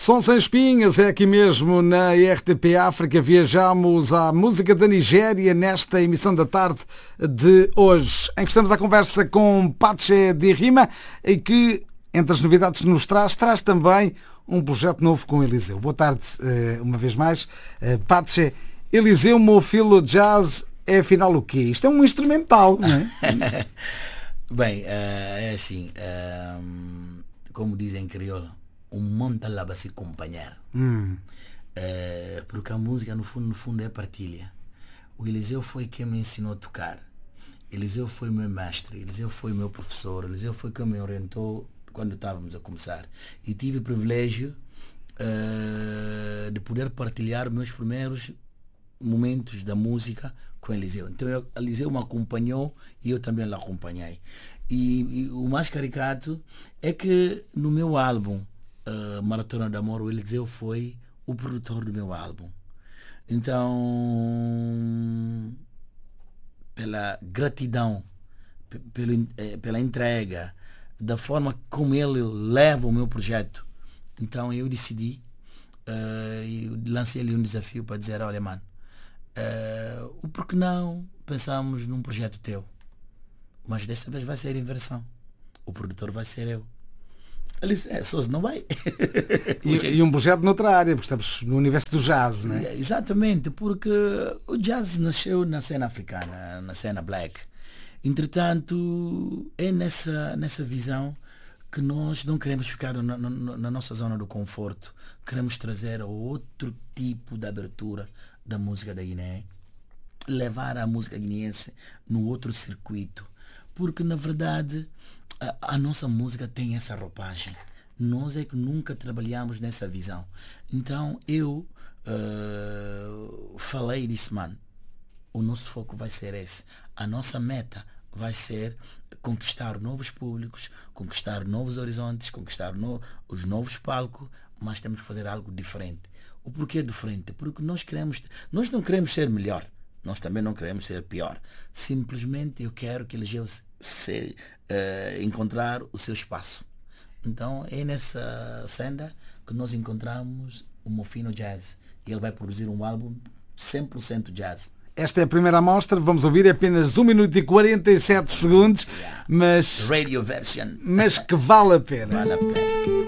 Som Sem Espinhas é aqui mesmo na RTP África. Viajamos à música da Nigéria nesta emissão da tarde de hoje, em que estamos à conversa com Patche de Rima e que, entre as novidades que nos traz também um projeto novo com Eliseu. Boa tarde, uma vez mais. Patche, Eliseu, meu filho jazz, é afinal o quê? Isto é um instrumental, não é? Bem, é assim, como dizem em crioulo, monta lá para se acompanhar. Porque a música no fundo é partilha. O Eliseu foi quem me ensinou a tocar. Eliseu foi meu mestre, Eliseu foi meu professor, Eliseu foi quem me orientou quando estávamos a começar. E tive o privilégio de poder partilhar meus primeiros momentos da música com Eliseu. Então Eliseu me acompanhou e eu também lhe acompanhei. E o mais caricato é que no meu álbum Maratona de Amor, o Eliseu foi o produtor do meu álbum. Então, pela gratidão, pela entrega, da forma como ele leva o meu projeto, então eu decidi e lancei-lhe um desafio para dizer: olha, mano, o porquê não pensamos num projeto teu, mas dessa vez vai ser em versão, o produtor vai ser eu. Ele disse: Sousa, não vai. E um projeto noutra área, porque estamos no universo do jazz, não é? Exatamente, porque o jazz nasceu na cena africana, na cena black. Entretanto, é nessa visão que nós não queremos ficar na nossa zona do conforto. Queremos trazer outro tipo de abertura da música da Guiné, levar a música guineense no outro circuito, porque na verdade a nossa música tem essa roupagem. Nós é que nunca trabalhamos nessa visão. Então eu falei e disse: mano, o nosso foco vai ser esse. A nossa meta vai ser conquistar novos públicos, conquistar novos horizontes, conquistar os novos palcos, mas temos que fazer algo diferente. O porquê diferente? Porque nós não queremos ser melhor, nós também não queremos ser pior. Simplesmente eu quero que Eliseu encontrar o seu espaço. Então é nessa senda que nós encontramos o Mofino Jazz. E ele vai produzir um álbum 100% jazz. Esta é a primeira amostra, vamos ouvir apenas 1 minuto e 47 segundos, mas Radio version. Mas que vale a pena. Vale a pena.